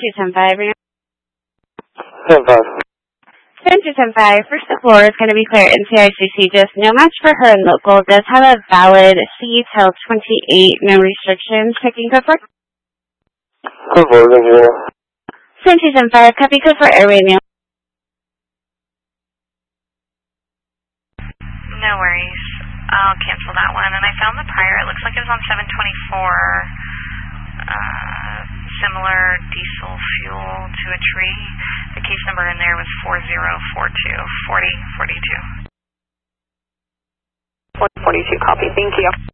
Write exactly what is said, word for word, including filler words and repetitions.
two ten five. ten five. ten two ten five. First Explorer is going to be clear in C I C C. Just no match for her in local. Does have a valid C till twenty-eight. No restrictions. Checking code for. Code for zero. ten two ten five. Copy code for airway mail. No worries. I'll cancel that one. And I found the prior. It looks like it was on seven twenty-four. Uh, similar diesel fuel to a tree. The case number in there was four zero four two, forty forty-two. forty forty-two, copy. Thank you.